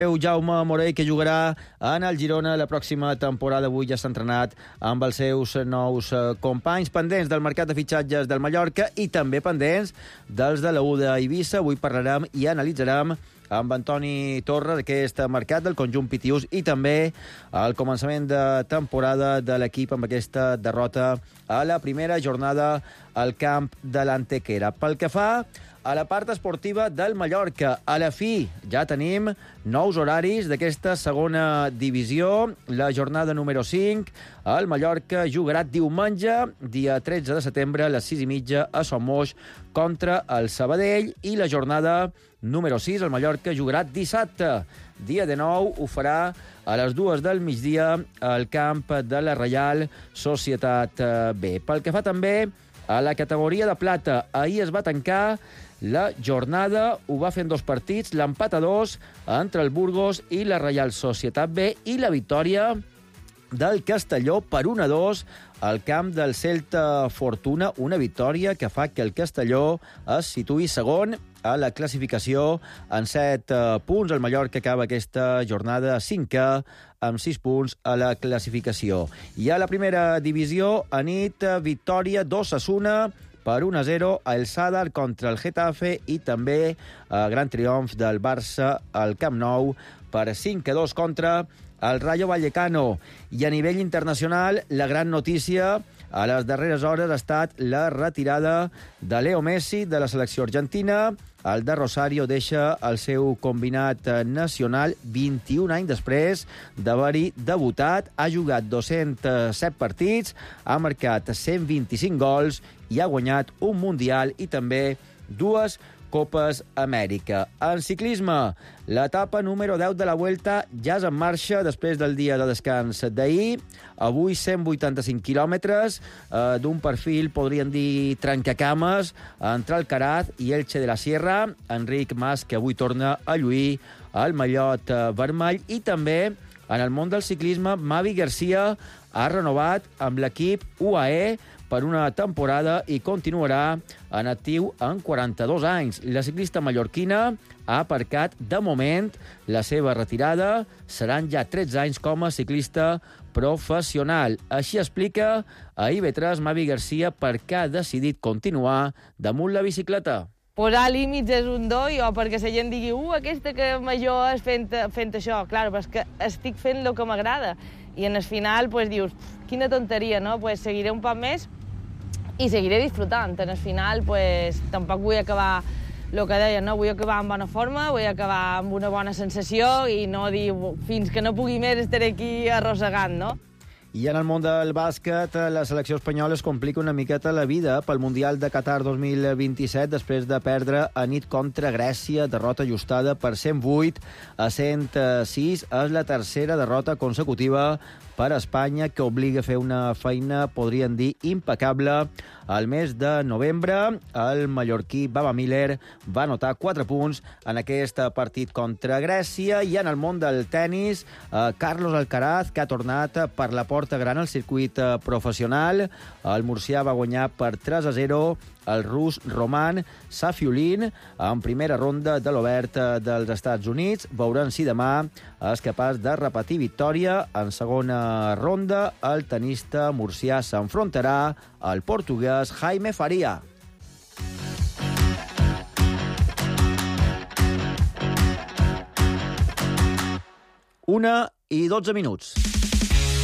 Jaume Morell, que jugarà en el Girona la pròxima temporada. Avui ja s'ha entrenat amb els seus nous companys, pendents del mercat de fitxatges del Mallorca i també pendents dels de la U d'Eivissa. Avui parlarem i analitzarem amb Antoni Torres aquest mercat del conjunt pitiús i també el començament de temporada de l'equip amb aquesta derrota a la primera jornada al camp de l'Antequera. Pel que fa a la part esportiva del Mallorca, a la fi ja tenim nous horaris d'aquesta segona divisió. La jornada número 5, el Mallorca jugarà diumenge, dia 13 de setembre, a les 6:30 a Somos contra el Sabadell, i la jornada número 6, el Mallorca jugarà dissabte, dia de nou, ho farà a les 2 del migdia al camp de la Reial Societat B. Pel que fa també a la categoria de plata, ahir es va tancar la jornada, ho va fer en 2 partits, l'empat a 2 entre el Burgos i la Reial Societat B i la victòria del Castelló per 1-2 al camp del Celta Fortuna, una victòria que fa que el Castelló es situï segon a la classificació en 7 punts. El Mallorca acaba aquesta jornada 5è amb 6 punts a la classificació. I a la primera divisió, a nit, victòria d'Osasuna per 1-0 a El Sadar contra el Getafe i també gran triomf del Barça al Camp Nou per 5-2 contra el Rayo Vallecano. I a nivell internacional, la gran notícia a les darreres hores ha estat la retirada de Leo Messi de la selecció argentina. El de Rosario deixa el seu combinat nacional 21 anys després d'haver-hi debutat. Ha jugat 207 partits, ha marcat 125 gols i ha guanyat un Mundial i també 2 Copes Amèrica. En ciclisme, l'etapa número 10 de la Vuelta ja és en marxa després del dia de descans d'ahir. Avui 185 quilòmetres d'un perfil, podríem dir, trencacames, entre Alcaraz i Elche de la Sierra. Enric Mas, que avui torna a lluir el mallot vermell. I també, en el món del ciclisme, Mavi Garcia ha renovat amb l'equip UAE per una temporada i continuarà en actiu en 42 anys. La ciclista mallorquina ha aparcat, de moment, la seva retirada. Seran ja 13 anys com a ciclista professional. Així explica a IB3 Mavi Garcia per què ha decidit continuar damunt la bicicleta. Posar límits és un do, o perquè la gent digui aquesta que major és fent això. Clar, però és que estic fent el que m'agrada. I en el final dius, quina tonteria, no? Seguiré un poc més i seguiré disfrutant. En el final tampoc vull acabar el que deia, no? Vull acabar amb bona forma, vull acabar amb una bona sensació i no dir fins que no pugui més estaré aquí arrossegant, no? I en el món del bàsquet, la selecció espanyola es complica una miqueta la vida pel Mundial de Qatar 2027 després de perdre a nit contra Grècia, derrota ajustada per 108-106. És la tercera derrota consecutiva per a Espanya, que obliga a fer una feina, podríem dir, impecable. Al mes de novembre, el mallorquí Baba Miller va anotar 4 punts en aquest partit contra Grècia. I en el món del tennis, Carlos Alcaraz, que ha tornat per la porta gran al circuit professional. El murcià va guanyar per 3-0 el rus Roman Safiulin en primera ronda de l'Obert dels Estats Units. Veurem si demà és capaç de repetir victòria. En segona ronda, el tenista murcià s'enfrontarà al portuguès Jaime Faria. 1:12.